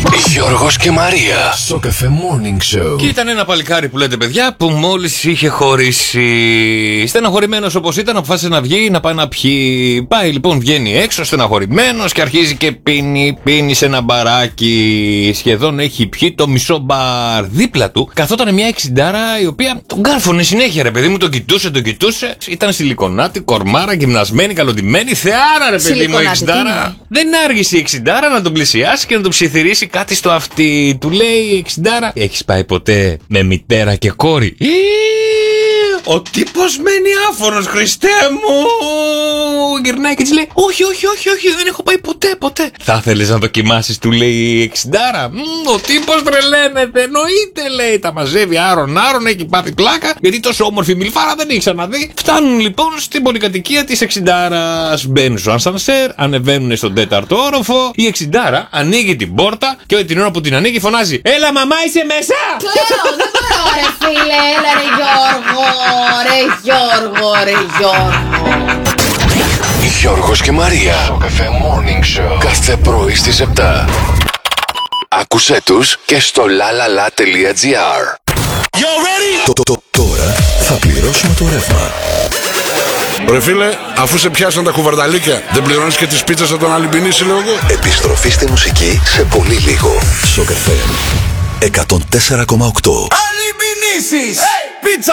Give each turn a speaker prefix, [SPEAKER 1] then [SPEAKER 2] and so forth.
[SPEAKER 1] Γιώργος και Μαρία στο Cafe Morning Show.
[SPEAKER 2] Και ήταν ένα παλικάρι που λέτε παιδιά που μόλις είχε χωρίσει. Στεναχωρημένος όπως ήταν, αποφάσισε να βγει να πάει να πιει. Πάει λοιπόν, βγαίνει έξω στεναχωρημένος και αρχίζει και πίνει σε ένα μπαράκι. Σχεδόν έχει πιει το μισό μπαρ. Δίπλα του καθόταν μια εξιντάρα η οποία τον κάρφωνε συνέχεια, ρε παιδί μου, τον κοιτούσε. Ήταν σιλικονάτη, κορμάρα, γυμνασμένη, καλοντημένη. Θεάρα, ρε παιδί μου, εξιντάρα. Δεν άργησε η εξιντάρα να τον πλησιάσει και να τον ψιθυρίσει κάτι στο αυτί. Του λέει η εξιντάρα: έχεις πάει ποτέ με μητέρα και κόρη? Ο τύπος μένει άφωνος, Χριστέ μου! Γυρνάει και της λέει: όχι, δεν έχω πάει ποτέ. Θα ήθελες να δοκιμάσεις, του λέει η εξιντάρα. Ο τύπος τρελαίνεται, εννοείται, λέει. Τα μαζεύει άρον, έχει πάθει πλάκα, γιατί τόσο όμορφη μιλφάρα δεν έχει ξαναδεί. Φτάνουν λοιπόν στην πολυκατοικία της εξιντάρας. Μπαίνουν στο ασανσέρ, ανεβαίνουν στον 4ο όροφο. Η εξιντάρα ανοίγει την πόρτα και την ώρα που την ανοίγει φωνάζει: έλα, μαμά, είσαι μέσα!
[SPEAKER 3] Κλαίω, δεν μπορώ, ρε φίλε, έλα, ρε Γιώργο.
[SPEAKER 1] Γιώργος και Μαρία στο Cafe Morning Show. Κάθε πρωί στις 7. Άκουσέ τους και στο lalala.gr. Τώρα θα πληρώσουμε το ρεύμα.
[SPEAKER 4] Ρε φίλε, αφού σε πιάσαν τα κουβαρνταλίκια, δεν πληρώνεις και τις πίτσες από τον Αλυμπινίση, λέω εγώ.
[SPEAKER 1] Επιστροφή στη μουσική σε πολύ λίγο. Στο Cafe 104,8.
[SPEAKER 5] Αλυμπινίσεις! Πίτσα